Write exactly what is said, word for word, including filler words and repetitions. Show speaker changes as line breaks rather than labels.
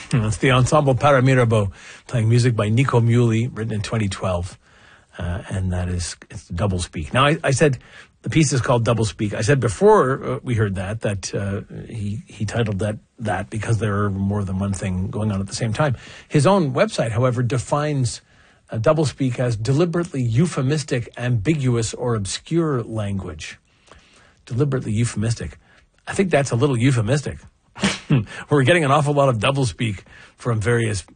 It's the Ensemble Paramaribo playing music by Nico Muhly, written in twenty twelve. Uh, and that is, it's Doublespeak. Now, I, I said the piece is called Doublespeak. I said before uh, we heard that, that uh, he, he titled that that because there are more than one thing going on at the same time. His own website, however, defines uh, Doublespeak as deliberately euphemistic, ambiguous, or obscure language. Deliberately euphemistic. I think that's a little euphemistic. We're getting an awful lot of doublespeak from various